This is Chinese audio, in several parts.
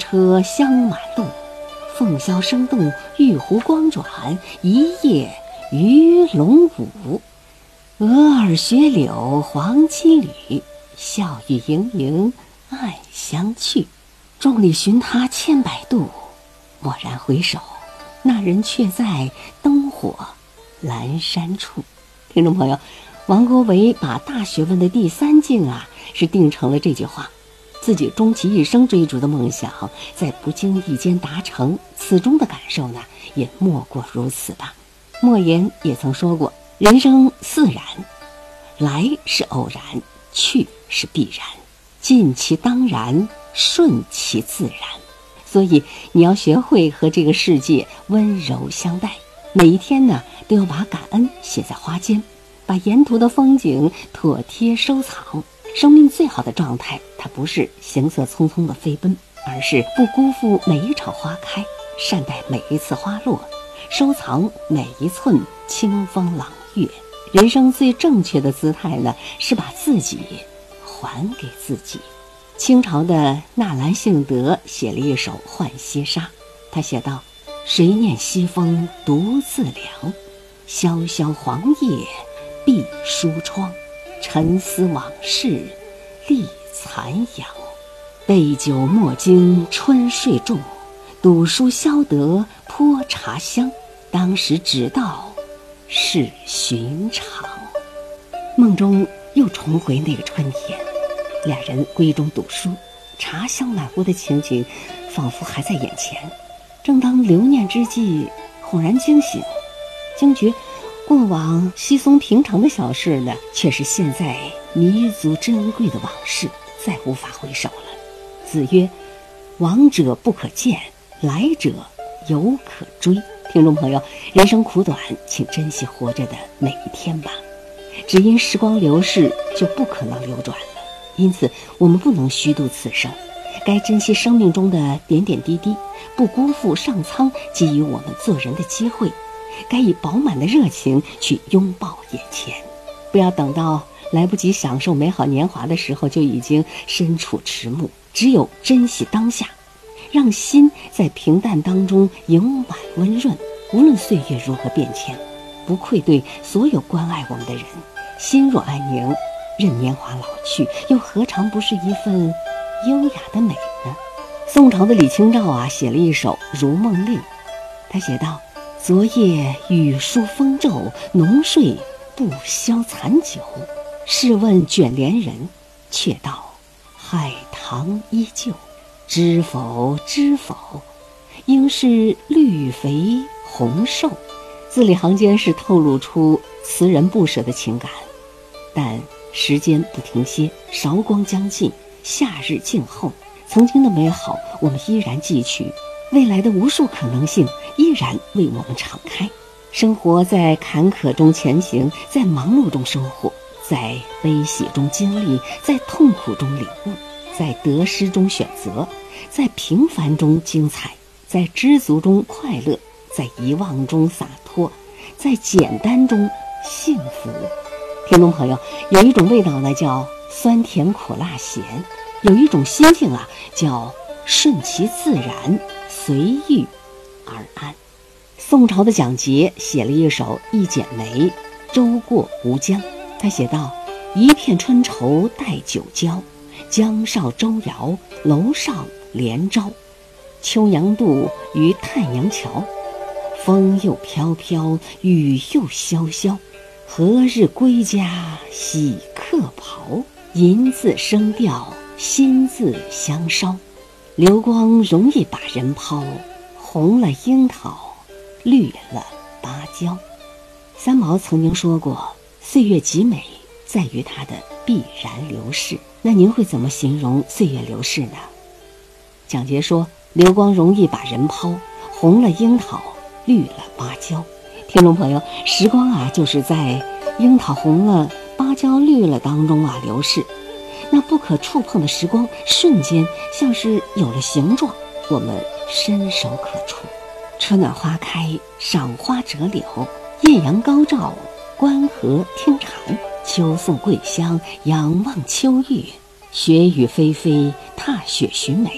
车香满路，凤箫声动，玉壶光转，一夜鱼龙舞。蛾儿雪柳黄金缕，笑语盈盈暗香去。众里寻他千百度，蓦然回首，那人却在灯火阑珊处。听众朋友，王国维把大学问的第三境是定成了这句话，自己终其一生追逐的梦想在不经意间达成，此中的感受呢也莫过如此吧。莫言也曾说过，人生自然，来是偶然，去是必然，尽其当然，顺其自然。所以你要学会和这个世界温柔相待，每一天呢都要把感恩写在花间，把沿途的风景妥帖收藏。生命最好的状态，它不是行色匆匆的飞奔，而是不辜负每一场花开，善待每一次花落，收藏每一寸清风朗月。人生最正确的姿态呢，是把自己还给自己。清朝的纳兰性德写了一首《浣溪沙》，他写道：谁念西风独自凉，萧萧黄叶闭疏窗，沉思往事立残阳。杯酒莫惊春睡重，赌书消得泼茶香。当时只道是寻常。梦中又重回那个春天，俩人闺中读书，茶香满屋的情景仿佛还在眼前。正当留念之际，恍然惊醒，惊觉过往稀松平常的小事呢，却是现在弥足珍贵的往事，再无法回首了。子曰：往者不可见，来者犹可追。听众朋友，人生苦短，请珍惜活着的每一天吧。只因时光流逝，就不可能流转了，因此我们不能虚度此生，该珍惜生命中的点点滴滴，不辜负上苍给予我们做人的机会，该以饱满的热情去拥抱眼前，不要等到来不及享受美好年华的时候就已经身处迟暮。只有珍惜当下，让心在平淡当中盈满温润，无论岁月如何变迁，不愧对所有关爱我们的人。心若安宁，任年华老去，又何尝不是一份优雅的美呢？宋朝的李清照写了一首《如梦令》，他写道：昨夜雨疏风骤，浓睡不消残酒。试问卷帘人，却道海棠依旧。知否知否，应是绿肥红瘦。字里行间是透露出词人不舍的情感，但时间不停歇，韶光将尽，夏日静候，曾经的美好我们依然记取，未来的无数可能性依然为我们敞开。生活在坎坷中前行，在忙碌中收获，在悲喜中经历，在痛苦中领悟，在得失中选择，在平凡中精彩，在知足中快乐，在遗忘中洒脱，在简单中幸福。听众朋友，有一种味道呢叫酸甜苦辣咸，有一种心境叫顺其自然，随遇而安。宋朝的蒋捷写了一首《一剪梅·舟过吴江》，他写道：一片春愁待酒浇，江上舟摇，楼上连招。秋阳渡于太阳桥，风又飘飘，雨又潇潇。何日归家洗客袍？银字声调，心字相烧。流光容易把人抛，红了樱桃，绿了芭蕉。三毛曾经说过，岁月极美，在于它的必然流逝。那您会怎么形容岁月流逝呢？蒋捷说，流光容易把人抛，红了樱桃，绿了芭蕉。听众朋友，时光就是在樱桃红了芭蕉绿了当中流逝，那不可触碰的时光瞬间像是有了形状，我们伸手可触。春暖花开，赏花折柳，艳阳高照，观河听蝉，秋送桂香，仰望秋月，雪雨霏霏，踏雪寻梅。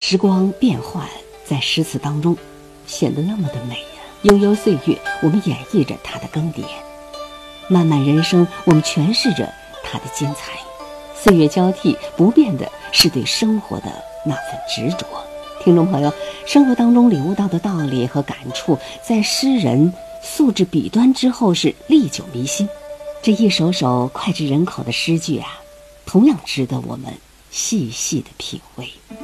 时光变幻在诗词当中显得那么的美呀。悠悠岁月，我们演绎着它的更迭；漫漫人生，我们诠释着它的精彩。岁月交替，不变的是对生活的那份执着。听众朋友，生活当中领悟到的道理和感触，在诗人诉至笔端之后是历久弥新。这一首首脍炙人口的诗句啊，同样值得我们细细的品味。